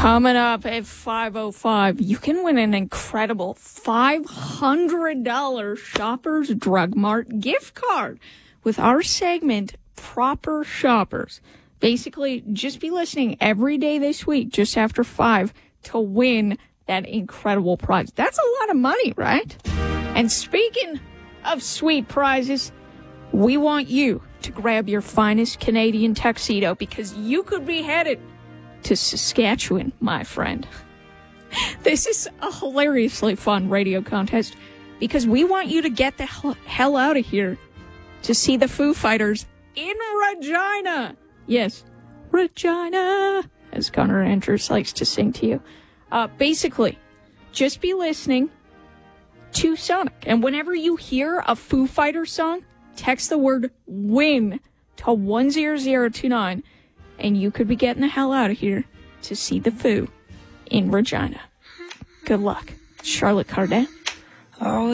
Coming up at 5:05, you can win an incredible $500 Shoppers Drug Mart gift card with our segment, Proper Shoppers. Basically, just be listening every day this week, just after 5, to win that incredible prize. That's a lot of money, right? And speaking of sweet prizes, we want you to grab your finest Canadian tuxedo because you could be headed to Saskatchewan, my friend. This is a hilariously fun radio contest because we want you to get the hell out of here to see the Foo Fighters in Regina. Yes, Regina, as Connor Andrews likes to sing to you. Basically, just be listening to Sonic. And whenever you hear a Foo Fighters song, text the word WIN to 10029. And you could be getting the hell out of here to see the Foo in Regina. Good luck. Charlotte Cardin. Oh,